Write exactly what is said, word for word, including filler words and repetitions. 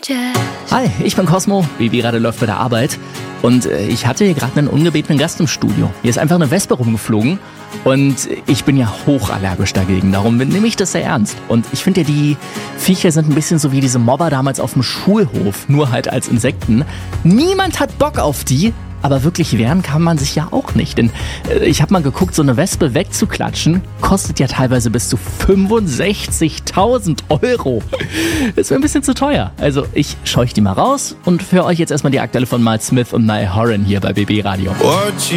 Hi, ich bin Cosmo, Babyradio läuft bei der Arbeit und äh, ich hatte hier gerade einen ungebetenen Gast im Studio. Hier ist einfach eine Wespe rumgeflogen und ich bin ja hochallergisch dagegen, darum nehme ich das sehr ernst. Und ich finde ja, die Viecher sind ein bisschen so wie diese Mobber damals auf dem Schulhof, nur halt als Insekten. Niemand hat Bock auf die. Aber wirklich wehren kann man sich ja auch nicht, denn äh, ich habe mal geguckt, so eine Wespe wegzuklatschen, kostet ja teilweise bis zu fünfundsechzigtausend Euro. Das wäre ein bisschen zu teuer. Also ich scheuche die mal raus und für euch jetzt erstmal die aktuelle von Miles Smith und Niall Horan hier bei B B Radio.